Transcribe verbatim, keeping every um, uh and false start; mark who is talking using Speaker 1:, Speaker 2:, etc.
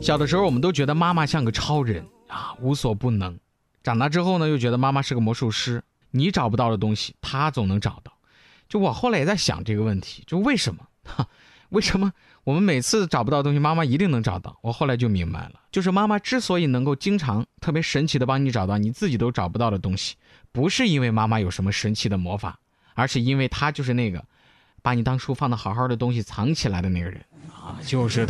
Speaker 1: 小的时候我们都觉得妈妈像个超人啊，无所不能。长大之后呢，又觉得妈妈是个魔术师，你找不到的东西她总能找到。就我后来也在想这个问题，就为什么哈，为什么我们每次找不到的东西妈妈一定能找到？我后来就明白了，就是妈妈之所以能够经常特别神奇的帮你找到你自己都找不到的东西，不是因为妈妈有什么神奇的魔法，而是因为她就是那个把你当初放的好好的东西藏起来的那个人啊，就是